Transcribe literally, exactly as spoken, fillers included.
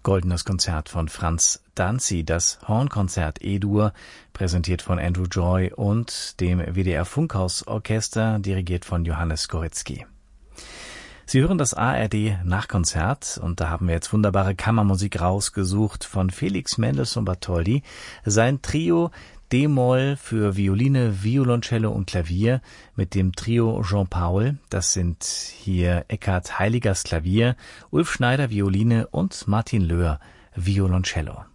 Goldenes Konzert von Franz Danzi, das Hornkonzert E-Dur, präsentiert von Andrew Joy und dem W D R Funkhausorchester, dirigiert von Johannes Goretzky. Sie hören das A R D Nachkonzert und da haben wir jetzt wunderbare Kammermusik rausgesucht von Felix Mendelssohn Bartholdy. Sein Trio D-Moll für Violine, Violoncello und Klavier mit dem Trio Jean Paul. Das sind hier Eckhard Heiligers Klavier, Ulf Schneider Violine und Martin Löhr Violoncello.